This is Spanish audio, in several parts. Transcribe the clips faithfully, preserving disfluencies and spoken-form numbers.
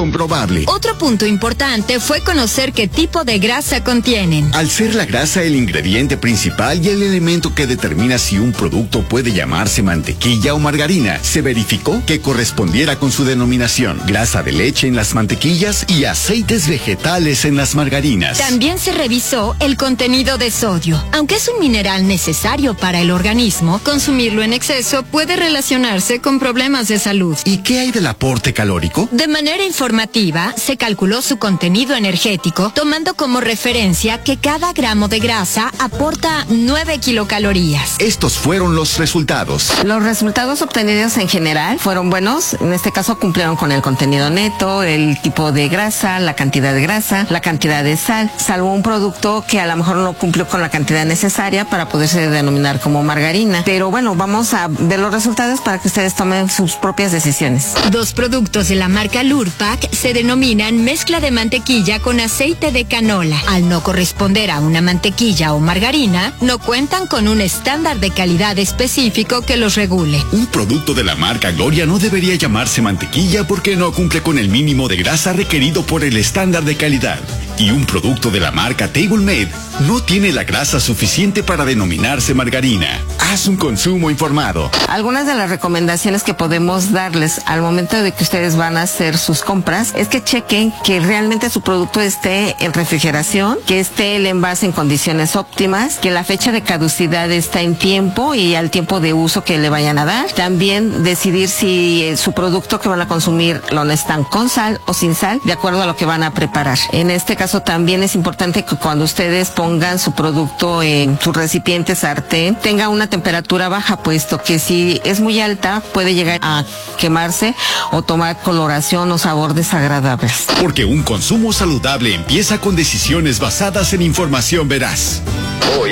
comprobable. Otro punto importante fue conocer qué tipo de grasa contienen. Al ser la grasa el ingrediente principal y el elemento que determina si un producto puede llamarse mantequilla o margarina, se verificó que correspondiera con su denominación: grasa de leche en las mantequillas y aceites vegetales en las margarinas. También se revisó el contenido de sodio. Aunque es un mineral necesario para el organismo, consumirlo en exceso puede relacionarse con problemas de salud. ¿Y qué hay del aporte calórico? De manera informativa, se calculó su contenido energético, tomando como referencia que cada gramo de grasa aporta nueve kilocalorías. Estos fueron los resultados. Los resultados obtenidos en general fueron buenos. En este caso cumplieron con el contenido neto, el tipo de grasa, la cantidad de grasa, la cantidad de sal, salvo un producto que a lo mejor no cumplió con la cantidad necesaria para poderse denominar como margarina. Pero bueno, vamos a ver los resultados para que ustedes tomen sus propias decisiones. Dos productos de la marca Lurpak se denominan mezcla de mantequilla con aceite de canola. Al no corresponder a una mantequilla o margarina, no cuentan con un estándar de calidad específico que los regule. Un producto de la marca Gloria no debería llamarse mantequilla porque no cumple con el mínimo de grasa requerido por el estándar de calidad. Y un producto de la marca Table Made no tiene la grasa suficiente para denominarse margarina. Haz un consumo informado. Algunas de las recomendaciones que podemos darles al momento de que ustedes van a hacer sus compras es que chequen que realmente su producto esté en refrigeración, que esté el envase en condiciones óptimas, que la fecha de caducidad está en tiempo y al tiempo de uso que le vayan a dar. También decidir si eh, su producto que van a consumir lo necesitan con sal o sin sal, de acuerdo a lo que van a preparar. En este caso también es importante que cuando ustedes pongan su producto en su recipiente sartén, tenga una temperatura baja, puesto que si es muy alta puede llegar a quemarse o tomar coloración o sabor desagradables. Porque un consumo saludable empieza con decisiones basadas en información veraz. Hoy.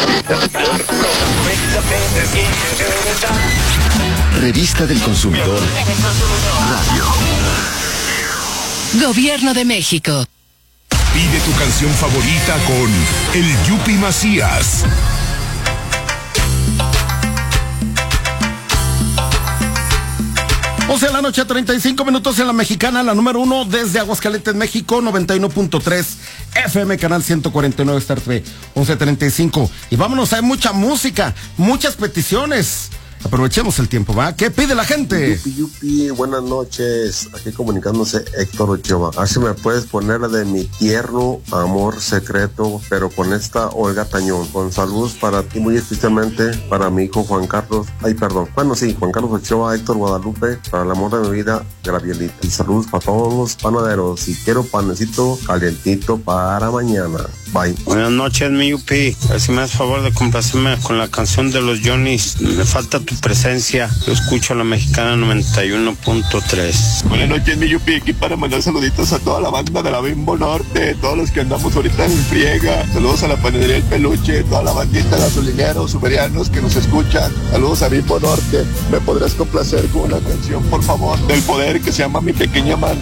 Revista del Consumidor Radio. Gobierno de México. Pide tu canción favorita con el Yupi Macías. once de la noche, treinta y cinco minutos en la Mexicana, la número uno desde Aguascalientes, México, noventa y uno punto tres F M, canal ciento cuarenta y nueve Star T V, once treinta y cinco. Y vámonos, hay mucha música, muchas peticiones. Aprovechemos el tiempo, ¿va? ¿Qué pide la gente? Yupi, yupi, buenas noches. Aquí comunicándose Héctor Ochoa. A ver si me puedes poner la de Mi Tierno Amor Secreto, pero con esta Olga Tañón. Con saludos para ti, muy especialmente para mi hijo Juan Carlos. Ay, perdón. Bueno, sí, Juan Carlos Ochoa, Héctor Guadalupe, para el amor de mi vida, Gravielita. Y saludos para todos los panaderos. Y quiero panecito calientito para mañana. Bye. Buenas noches, mi Yupi. A ver si me das favor de complacerme con la canción de los Johnny's. Me falta tu presencia. Yo escucho a la Mexicana noventa y uno punto tres. Buenas noches, mi Yupi. Aquí para mandar saluditos a toda la banda de la Bimbo Norte, todos los que andamos ahorita en friega. Saludos a la panadería El Peluche, toda la bandita de gasolineros, superianos que nos escuchan. Saludos a Bimbo Norte. ¿Me podrás complacer con una canción, por favor, del Poder, que se llama Mi Pequeña Amante?